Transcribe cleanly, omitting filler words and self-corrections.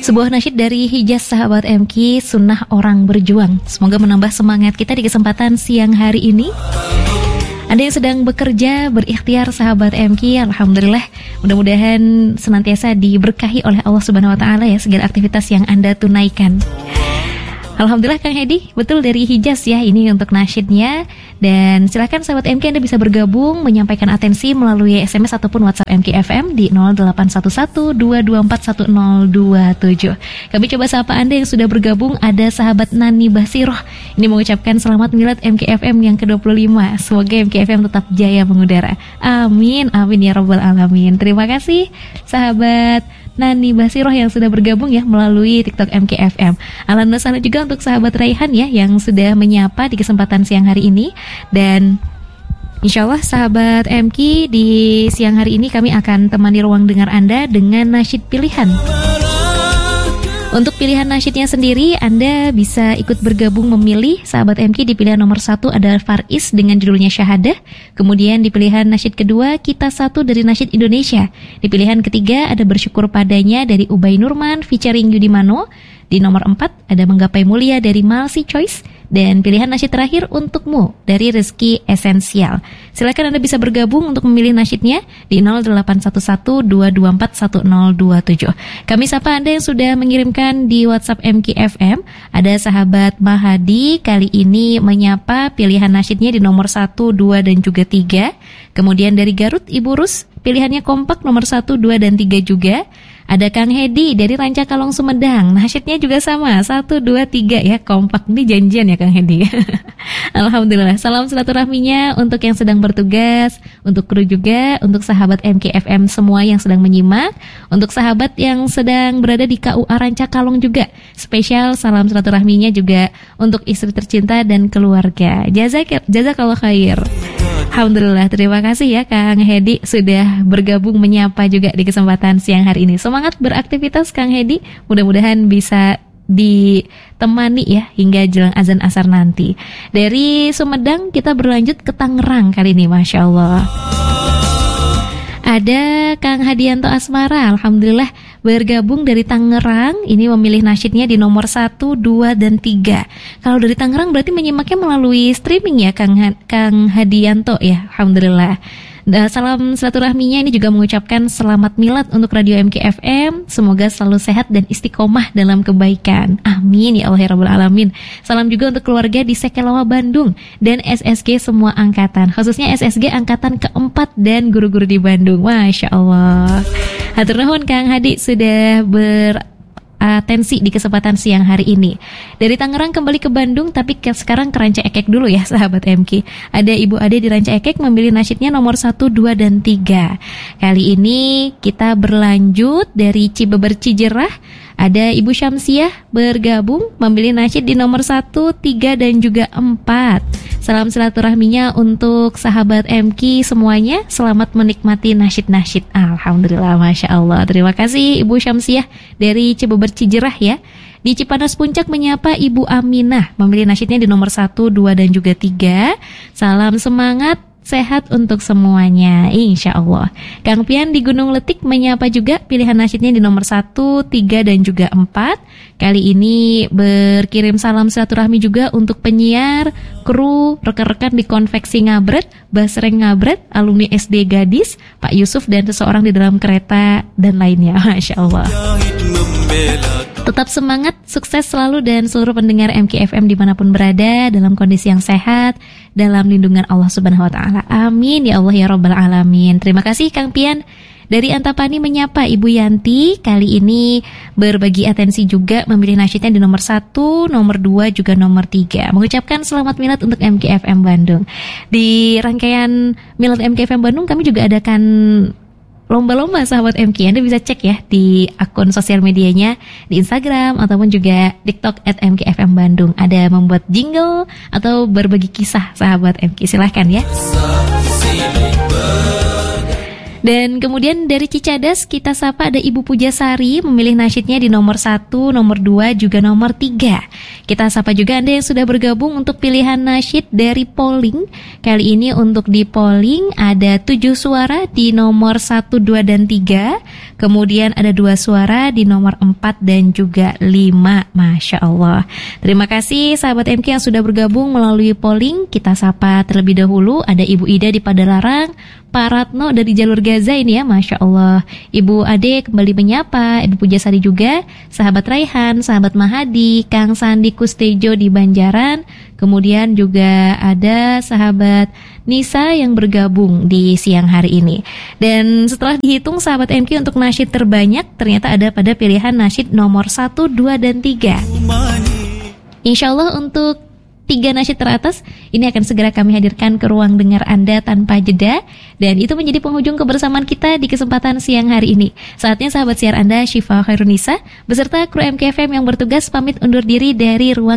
Sebuah nasyid dari Hijaz sahabat MK, Sunnah Orang Berjuang. Semoga menambah semangat kita di kesempatan siang hari ini. Anda yang sedang bekerja, berikhtiar sahabat MK, alhamdulillah, mudah-mudahan senantiasa diberkahi oleh Allah Subhanahu wa taala ya segala aktivitas yang Anda tunaikan. Alhamdulillah Kang Hedi, betul dari Hijaz ya, ini untuk nasyidnya. Dan silakan sahabat MK Anda bisa bergabung menyampaikan atensi melalui SMS ataupun WhatsApp MK FM di 0811-224-1027. Kami coba sapa Anda yang sudah bergabung. Ada sahabat Nani Basiroh, ini mengucapkan selamat milad MK FM yang ke-25. Semoga MK FM tetap jaya mengudara. Amin, amin ya rabbal alamin. Terima kasih sahabat Nani Basiroh yang sudah bergabung ya melalui TikTok MKFM. Alhamdulillah juga untuk sahabat Raihan ya yang sudah menyapa di kesempatan siang hari ini. Dan insyaallah sahabat MK, di siang hari ini kami akan temani ruang dengar Anda dengan nasyid pilihan. Untuk pilihan nasyidnya sendiri, Anda bisa ikut bergabung memilih. Sahabat MK, di pilihan nomor 1 ada Faris dengan judulnya Syahadah. Kemudian di pilihan nasyid kedua, Kita Satu dari Nasyid Indonesia. Di pilihan ketiga ada Bersyukur Padanya dari Ubay Nurman featuring Yudi Mano. Di nomor 4 ada Menggapai Mulia dari Malsi Choice. Dan pilihan nasyid terakhir Untukmu dari Rizky Esensial. Silakan Anda bisa bergabung untuk memilih nasyidnya di 0811-224-1027. Kami sapa Anda yang sudah mengirimkan di WhatsApp MKFM. Ada sahabat Mahadi, kali ini menyapa pilihan nasyidnya di nomor 1, 2, dan juga 3. Kemudian dari Garut, Ibu Rus, pilihannya kompak nomor 1, 2, dan 3 juga. Ada Kang Hedi dari Rancakalong Sumedang, nasyidnya juga sama 1, 2, 3 ya, kompak. Ini janjian ya Kang Hedi. Alhamdulillah. Salam silaturahminya untuk yang sedang bertugas, untuk kru juga, untuk sahabat MKFM semua yang sedang menyimak, untuk sahabat yang sedang berada di KUA Rancakalong juga. Spesial salam silaturahminya juga untuk istri tercinta dan keluarga. Jazakallah khair. Alhamdulillah, terima kasih ya Kang Hedi sudah bergabung menyapa juga di kesempatan siang hari ini. Semangat beraktivitas Kang Hedi, mudah-mudahan bisa ditemani ya hingga jelang azan asar nanti. Dari Sumedang kita berlanjut ke Tangerang kali ini, Masya Allah. Ada Kang Hadianto Asmara, alhamdulillah bergabung dari Tangerang. Ini memilih nasyidnya di nomor 1, 2, dan 3. Kalau dari Tangerang berarti menyimaknya melalui streaming ya Kang Hadianto ya, alhamdulillah. Salam silaturahminya ini juga mengucapkan selamat milad untuk Radio MKFM. Semoga selalu sehat dan istiqomah dalam kebaikan. Amin ya Allah ya Rabbal Alamin. Salam juga untuk keluarga di Sekelawa Bandung dan SSG semua angkatan, khususnya SSG angkatan keempat dan guru-guru di Bandung. Masya Allah. Hatur nuhun Kang Hadi sudah atensi di kesempatan siang hari ini. Dari Tangerang kembali ke Bandung, tapi sekarang ke Ranca Ekek dulu ya sahabat MK. Ada Ibu Ade di Ranca Ekek memilih nasyidnya nomor 1, 2, dan 3. Kali ini kita berlanjut dari Cibeber Cijerah. Ada Ibu Syamsiah bergabung memilih nasyid di nomor 1, 3, dan juga 4. Salam silaturahminya untuk sahabat MK semuanya. Selamat menikmati nasyid-nasyid. Alhamdulillah, Masya Allah. Terima kasih Ibu Syamsiah dari Cibeber Cijerah ya. Di Cipanas Puncak menyapa Ibu Aminah memilih nasyidnya di nomor 1, 2, dan juga 3. Salam semangat, sehat untuk semuanya, insya Allah. Kang Pian di Gunung Letik menyapa juga pilihan nasyidnya di nomor 1, 3, dan juga 4. Kali ini berkirim salam silaturahmi juga untuk penyiar, kru, rekan-rekan di Konveksi Ngabret, Basreng Ngabret, alumni SD Gadis, Pak Yusuf, dan seseorang di dalam kereta, dan lainnya. Masya Allah. Tetap semangat, sukses selalu, dan seluruh pendengar MKFM dimanapun berada dalam kondisi yang sehat, dalam lindungan Allah Subhanahu wa taala. Amin ya Allah ya Rabbal Alamin. Terima kasih Kang Pian. Dari Antapani menyapa Ibu Yanti, kali ini berbagi atensi juga memilih nasyidnya di nomor 1, nomor 2, juga nomor 3. Mengucapkan selamat milad untuk MKFM Bandung. Di rangkaian milad MKFM Bandung kami juga adakan lomba-lomba sahabat MK. Anda bisa cek ya di akun sosial medianya di Instagram ataupun juga TikTok @MKFM Bandung. Ada membuat jingle atau berbagi kisah sahabat MK. Silahkan ya. Dan kemudian dari Cicadas kita sapa ada Ibu Pujasari memilih nasyidnya di nomor 1, nomor 2, juga nomor 3. Kita sapa juga Anda yang sudah bergabung untuk pilihan nasyid dari polling. Kali ini untuk di polling ada 7 suara di nomor 1, 2, dan 3. Kemudian ada 2 suara di nomor 4 dan juga 5. Masya Allah. Terima kasih sahabat MK yang sudah bergabung melalui polling. Kita sapa terlebih dahulu ada Ibu Ida di Padalarang, Pak Ratno dari jalur Gaza ini ya, Masya Allah. Ibu Ade kembali menyapa, Ibu Pujasari juga, sahabat Raihan, sahabat Mahadi, Kang Sandi Kustejo di Banjaran. Kemudian juga ada sahabat Nisa yang bergabung di siang hari ini. Dan setelah dihitung sahabat MK untuk nasyid terbanyak, ternyata ada pada pilihan nasyid nomor 1, 2, dan 3. Insya Allah untuk 3 nasyid teratas ini akan segera kami hadirkan ke ruang dengar Anda tanpa jeda. Dan itu menjadi penghujung kebersamaan kita di kesempatan siang hari ini. Saatnya sahabat siar Anda Syifa Khairunisa beserta kru MKFM yang bertugas pamit undur diri dari ruang